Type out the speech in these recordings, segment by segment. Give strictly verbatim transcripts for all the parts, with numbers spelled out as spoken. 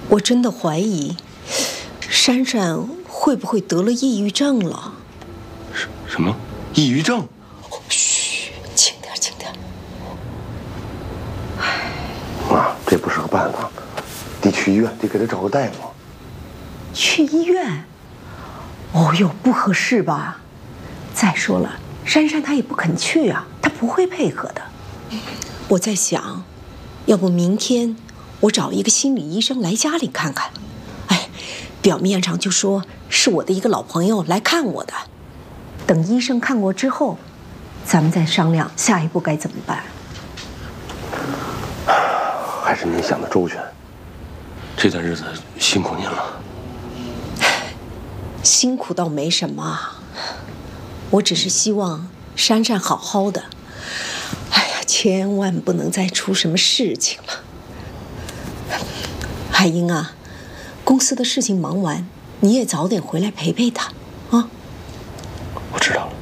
我真的怀疑，珊珊会不会得了抑郁症了？ 什什么？抑郁症？ 嘘，轻点，轻点。 妈，这不是个办法，得去医院，得给她找个大夫。 去医院？哦呦，不合适吧？再说了，珊珊她也不肯去啊，她不会配合的。我在想，要不明天我找一个心理医生来家里看看。哎，表面上就说是我的一个老朋友来看我的，等医生看过之后，咱们再商量下一步该怎么办。 还是您想的周全，这段日子辛苦您了。 辛苦倒没什么，我只是希望珊珊好好的。哎呀，千万不能再出什么事情了。海英啊，公司的事情忙完，你也早点回来陪陪她啊。 我知道了。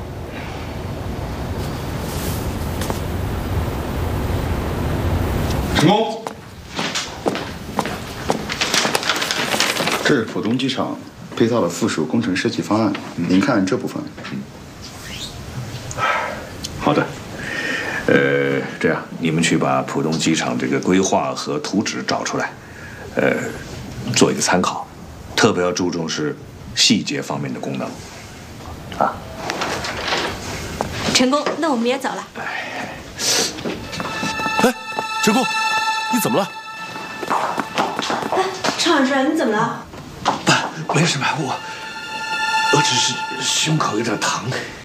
成功。这是浦东机场配套的附属工程设计方案，您看这部分。 好的。呃，这样你们去把浦东机场这个规划和图纸找出来，呃，做一个参考，特别要注重是细节方面的功能，啊。 成功，那我们也走了。 哎，成功，你怎么了？ 哎，常老师，你怎么了？ 爸，没事吧？我我只是胸口有点疼。